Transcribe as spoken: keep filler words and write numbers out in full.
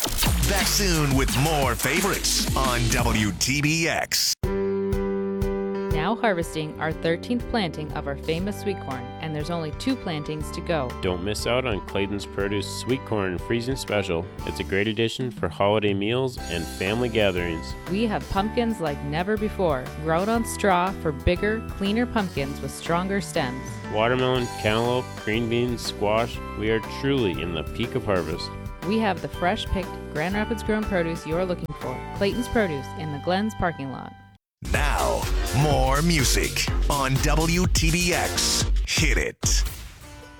Back soon with more favorites on W T B X. Now harvesting our thirteenth planting of our famous sweet corn, and there's only two plantings to go. Don't miss out on Clayton's Produce Sweet Corn Freezing Special. It's a great addition for holiday meals and family gatherings. We have pumpkins like never before, grown on straw for bigger, cleaner pumpkins with stronger stems. Watermelon, cantaloupe, green beans, squash, we are truly in the peak of harvest. We have the fresh-picked Grand Rapids grown produce you're looking for. Clayton's Produce in the Glens parking lot. Now, more music on W T B X. Hit it.